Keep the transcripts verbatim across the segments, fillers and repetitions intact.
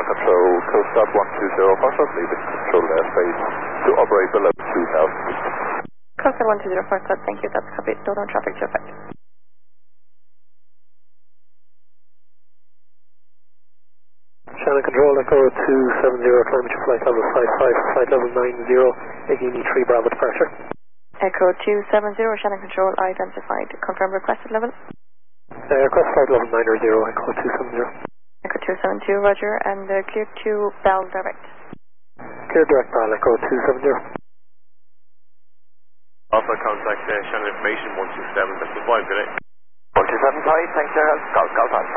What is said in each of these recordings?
Control, Coast one two zero, Foxtrot, leaving controlled airspace to operate below two thousand feet. Coast one two zero, Foxtrot, thank you, that's copied, don't on traffic to effect. Shannon Control, Echo two seven zero, telemetry flight level five five, flight level nine zero, Igini three Bravo departure. Echo two seven zero, Shannon Control, identified. Confirm requested level. Uh, request flight level nine zero, Echo two seven zero. Echo two seven two, roger, and uh, clear to Bell direct. Clear direct Bell, Echo two seven zero. Alpha contact uh, Shannon information one two seven, that's the five, good day. one two seven five, thanks for your help, Golf, Golf Alpha.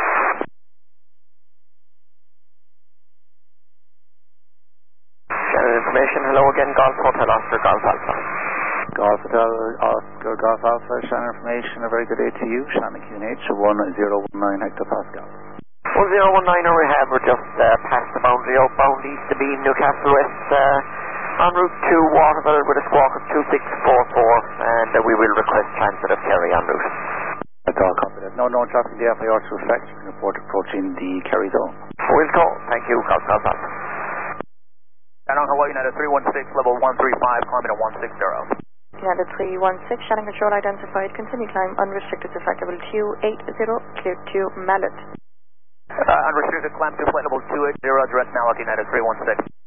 Shannon information, hello again, Golf Hotel Oscar, Golf Alpha. Golf Hotel Oscar, Golf Alpha, Shannon information, a very good day to you, Shannon Q N H one zero one nine hectopascal. one zero one nine we have, we're just uh, past the boundary, outbound east to be Newcastle West, uh, en route to Waterville with a squawk of two six four four, and uh, we will request transit of Kerry en route. That's all copied. No known traffic in the F I R to effect. You can report approaching the Kerry zone. We'll call. Thank you, Golf Golf Alpha. Shannon Hawaii United three one six, level one three five, climbing at one six zero. United three one six, Shannon Control identified. Continue climb unrestricted to flight level two eight zero, clear to Mallet. Uh, unrestricted climb to flight level two eight zero, direct now at United three one six.